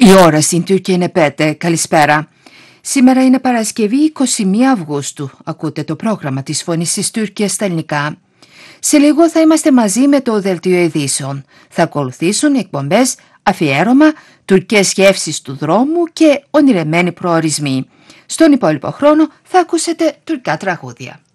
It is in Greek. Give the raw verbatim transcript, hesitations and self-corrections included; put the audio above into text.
Η ώρα στην Τουρκία είναι πέντε. Καλησπέρα. Σήμερα είναι Παρασκευή εικοστή πρώτη Αυγούστου. Ακούτε το πρόγραμμα της Φωνής της Τουρκίας στα ελληνικά. Σε λίγο θα είμαστε μαζί με το Δελτίο Ειδήσεων. Θα ακολουθήσουν εκπομπές, αφιέρωμα, τουρκικές γεύσεις του δρόμου και ονειρεμένοι προορισμοί. Στον υπόλοιπο χρόνο θα ακούσετε τουρκικά τραγούδια.